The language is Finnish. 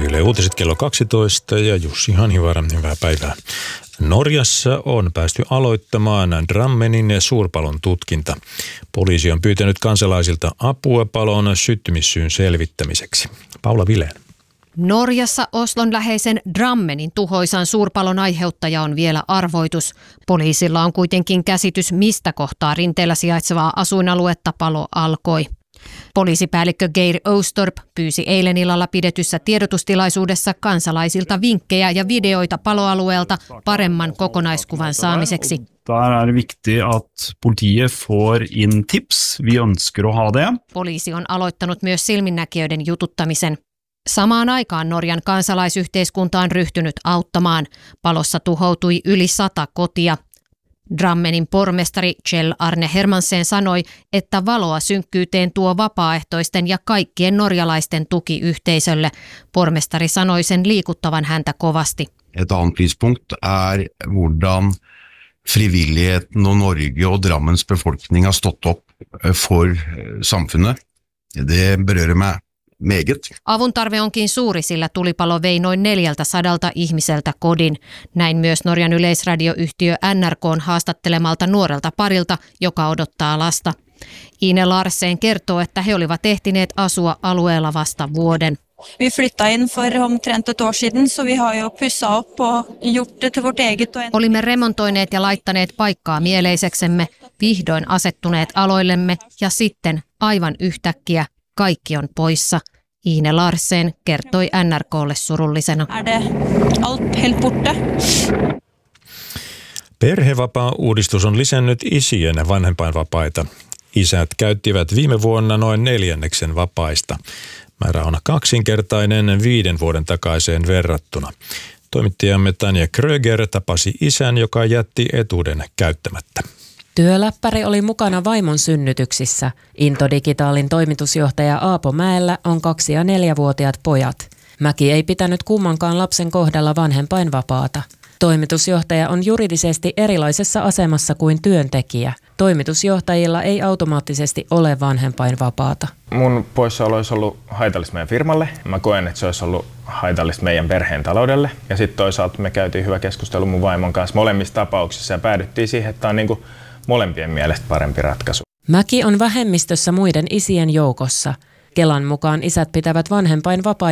Yle Uutiset kello 12 ja Jussi Hanhivaara, hyvää päivää. Norjassa on päästy aloittamaan Drammenin suurpalon tutkinta. Poliisi on pyytänyt kansalaisilta apua palon syttymissyyn selvittämiseksi. Paula Vilén. Norjassa Oslon läheisen Drammenin tuhoisan suurpalon aiheuttaja on vielä arvoitus. Poliisilla on kuitenkin käsitys, mistä kohtaa rinteellä sijaitsevaa asuinaluetta palo alkoi. Poliisipäällikkö Geir Oustorp pyysi eilen illalla pidetyssä tiedotustilaisuudessa kansalaisilta vinkkejä ja videoita paloalueelta paremman kokonaiskuvan saamiseksi. Der er det viktig at politiet får inn tips. Vi ønsker å ha det. Poliisi on aloittanut myös silminnäkijöiden jututtamisen. Samaan aikaan Norjan kansalaisyhteiskunta on ryhtynyt auttamaan. Palossa tuhoutui yli 100 kotia. Drammenin pormestari Kjell Arne Hermansen sanoi, että valoa synkkyyteen tuo vapaaehtoisten ja kaikkien norjalaisten tuki yhteisölle. Pormestari sanoi sen liikuttavan häntä kovasti. Et annet lyspunkt er hvordan frivilligheten og Norge og Drammens befolkning har stått opp for samfunnet. Det berører meg meget. Avun tarve onkin suuri, sillä tulipalo vei noin 400 ihmiseltä kodin. Näin myös Norjan yleisradioyhtiö NRK:n haastattelemalta nuorelta parilta, joka odottaa lasta. Ine Larsen kertoo, että he olivat ehtineet asua alueella vasta vuoden. Vi flytta in för omtrent ett år sedan, så vi har ju pussat upp och gjort det till vårt eget. Olimme remontoineet ja laittaneet paikkaa mieleiseksemme, vihdoin asettuneet aloillemme ja sitten aivan yhtäkkiä kaikki on poissa. Ine Larsen kertoi NRK:lle surullisena. Allt helt borta. Perhevapaa-uudistus on lisännyt isien vanhempainvapaita. Isät käyttivät viime vuonna noin 1/4 vapaista. Määrä on kaksinkertainen 5 vuoden takaiseen verrattuna. Toimittajamme Tanja Kröger tapasi isän, joka jätti etuuden käyttämättä. Työläppäri oli mukana vaimon synnytyksissä. Into Digitalin toimitusjohtaja Aapo Mäellä on 2- ja 4-vuotiaat pojat. Mäki ei pitänyt kummankaan lapsen kohdalla vanhempainvapaata. Toimitusjohtaja on juridisesti erilaisessa asemassa kuin työntekijä. Toimitusjohtajilla ei automaattisesti ole vanhempainvapaata. Mun poissaolo olisi ollut haitallista meidän firmalle. Mä koen, että se olisi ollut haitallista meidän perheen taloudelle. Ja sitten toisaalta me käytiin hyvä keskustelu mun vaimon kanssa molemmissa tapauksissa ja päädyttiin siihen, että tämä on molempien mielestä parempi ratkaisu. Mäki on vähemmistössä muiden isien joukossa. Kelan mukaan isät pitävät vanhempainvapaita